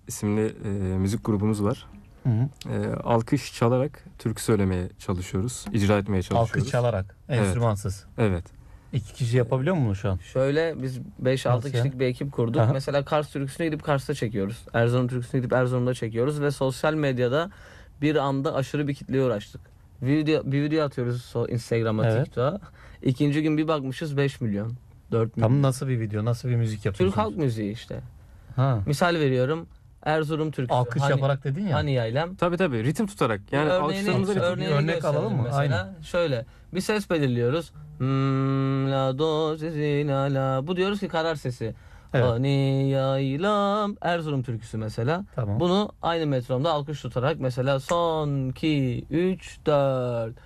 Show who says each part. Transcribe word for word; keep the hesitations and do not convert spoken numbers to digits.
Speaker 1: isimli e, müzik grubumuz var.
Speaker 2: Hı hı.
Speaker 1: E, alkış çalarak türkü söylemeye çalışıyoruz, icra etmeye çalışıyoruz.
Speaker 2: Alkış çalarak, enstrümansız.
Speaker 1: Evet.
Speaker 2: İki kişi yapabiliyor mu bunu şu an?
Speaker 3: Şöyle biz beş altı
Speaker 2: Nasıl
Speaker 3: kişilik
Speaker 2: yani?
Speaker 3: bir ekip kurduk.
Speaker 2: Aha.
Speaker 3: Mesela Kars türküsünü gidip Kars'ta çekiyoruz. Erzurum türküsünü gidip Erzurum'da çekiyoruz ve sosyal medyada bir anda aşırı bir kitleye uğraştık. Video, bir video atıyoruz so- Instagram'a,
Speaker 2: Evet.
Speaker 3: TikTok'a. İkinci gün bir bakmışız beş milyon, dört milyon.
Speaker 2: Tam nasıl bir video, nasıl bir müzik yapıyorsunuz?
Speaker 3: Türk halk müziği işte.
Speaker 2: Ha.
Speaker 3: Misal veriyorum. Erzurum türküsü.
Speaker 2: Alkış
Speaker 3: Hani-
Speaker 2: yaparak dedin ya.
Speaker 3: Hani yaylem.
Speaker 1: Tabii tabii, ritim tutarak. Yani
Speaker 3: Örneğini-
Speaker 1: alkışlarımıza ritim.
Speaker 3: örneğini
Speaker 2: Örnek
Speaker 3: gösterelim
Speaker 2: alalım mı?
Speaker 3: Mesela. Şöyle bir ses belirliyoruz. Hmm, la do si si la la. Bu diyoruz ki karar sesi.
Speaker 2: Evet.
Speaker 3: Hani yaylam Erzurum türküsü mesela.
Speaker 2: Tamam.
Speaker 3: Bunu aynı metromda alkış tutarak mesela son iki üç dört